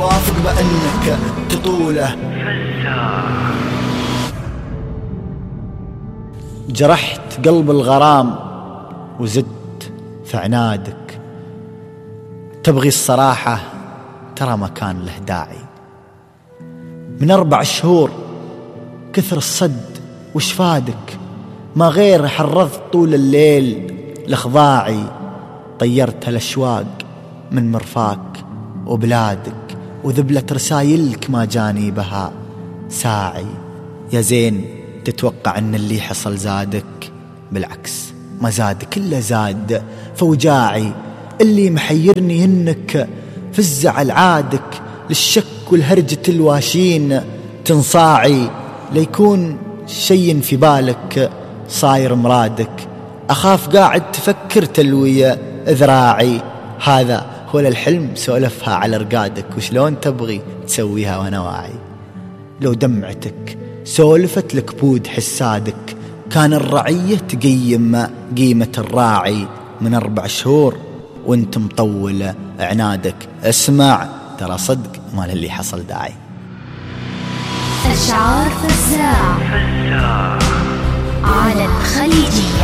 يوافق بأنك تطوله. جرحت قلب الغرام وزدت في عنادك، تبغي الصراحة ترى ما كان له داعي. من 4 شهور كثر الصد وش فادك، ما غير حرضت طول الليل لخضاعي. طيرت الأشواق من مرفاك وبلادك، وذبلت رسايلك ما جاني بها ساعي. يا زين تتوقع أن اللي حصل زادك، بالعكس ما زادك إلا زاد فوجاعي. اللي محيرني إنك في الزعل عادك للشك والهرجة الواشين تنصاعي. ليكون شي في بالك صاير مرادك، أخاف قاعد تفكر تلوي ذراعي. هذا هو الحلم سولفها على رقادك، وشلون تبغي تسويها وانا واعي. لو دمعتك سولفت لك بود حسادك، كان الرعية تقيم قيمة الراعي. من 4 شهور وانت مطول عنادك، اسمع ترى صدق ما للي حصل داعي. أشعار فزاع على الخليجية.